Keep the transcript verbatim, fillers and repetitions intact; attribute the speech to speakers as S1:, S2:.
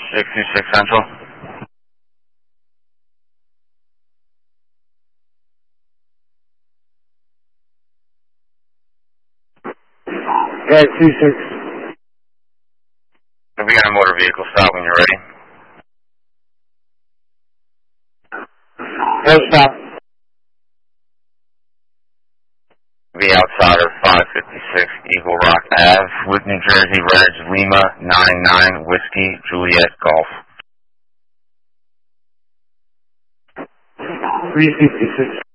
S1: six two six Central.
S2: Yeah, two six.
S1: We got a motor vehicle stop when you're ready.
S2: No stop.
S1: Be outside of five fifty-six Eagle Rock Avenue with New Jersey Reg Lima nine nine Whiskey Juliet Golf.
S2: three sixty-six.